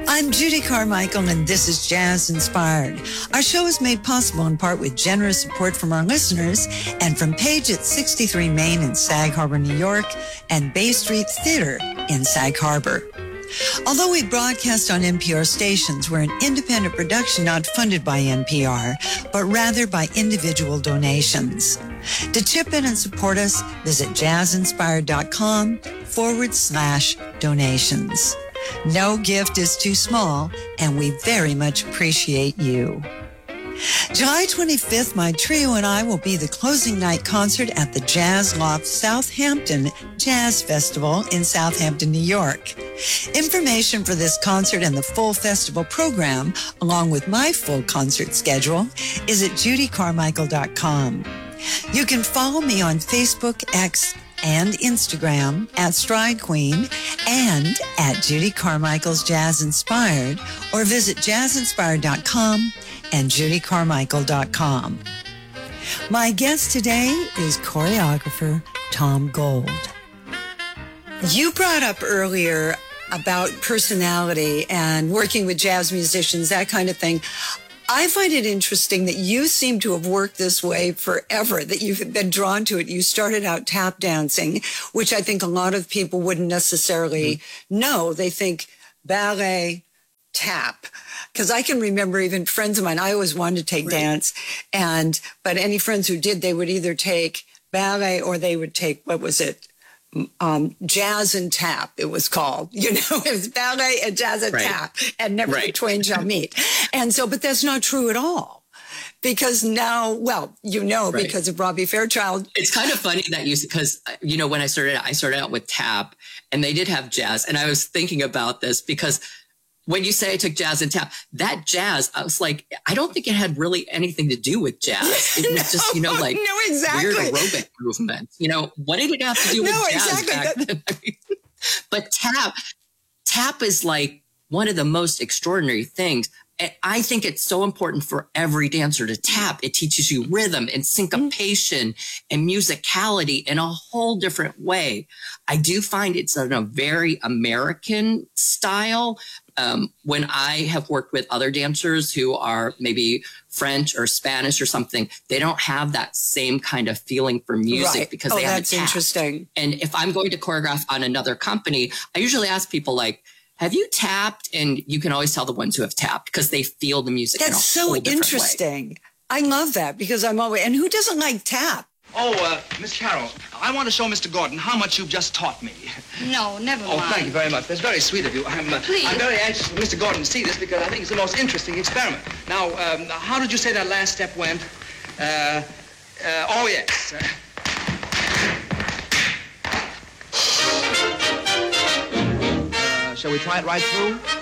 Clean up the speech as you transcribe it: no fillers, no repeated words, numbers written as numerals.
I'm Judy Carmichael, and this is Jazz Inspired. Our show is made possible in part with generous support from our listeners and from Page at 63 Main in Sag Harbor, New York, and Bay Street Theater in Sag Harbor. Although we broadcast on NPR stations, we're an independent production not funded by NPR, but rather by individual donations. To chip in and support us, visit jazzinspired.com/donations. No gift is too small, and we very much appreciate you. July 25th, my trio and I will be the closing night concert at the Jazz Loft Southampton Jazz Festival in Southampton, New York. Information for this concert and the full festival program, along with my full concert schedule, is at judycarmichael.com. You can follow me on Facebook, X, and Instagram at Stride Queen and at Judy Carmichael's Jazz Inspired, or visit jazzinspired.com and judycarmichael.com. My guest today is choreographer Tom Gold. You brought up earlier about personality and working with jazz musicians, that kind of thing. I find it interesting that you seem to have worked this way forever, that you've been drawn to it. You started out tap dancing, which I think a lot of people wouldn't necessarily know. They think ballet, tap. Because I can remember even friends of mine, I always wanted to take dance. But any friends who did, they would either take ballet or they would take, what was it? Jazz and tap, it was called. You know, it was ballet and jazz and tap, and never the twain shall meet. And so, but that's not true at all. Because now, well, because of Robbie Fairchild. It's kind of funny that because, when I started out with tap, and they did have jazz. And I was thinking about this because when you say I took jazz and tap, that jazz, I was like, I don't think it had really anything to do with jazz. It was just, weird aerobic movement. What did it have to do with jazz back then? But tap is like one of the most extraordinary things. And I think it's so important for every dancer to tap. It teaches you rhythm and syncopation and musicality in a whole different way. I do find it's a very American style. When I have worked with other dancers who are maybe French or Spanish or something, they don't have that same kind of feeling for music because they haven't tapped. Interesting. And if I'm going to choreograph on another company, I usually ask people like, have you tapped? And you can always tell the ones who have tapped because they feel the music. That's so interesting. I love that because I'm always, and who doesn't like tap? Oh, Miss Carroll, I want to show Mr. Gordon how much you've just taught me. No, never mind. Oh, thank you very much. That's very sweet of you. I'm very anxious for Mr. Gordon to see this because I think it's the most interesting experiment. Now, how did you say that last step went? Oh, yes. Shall we try it right through?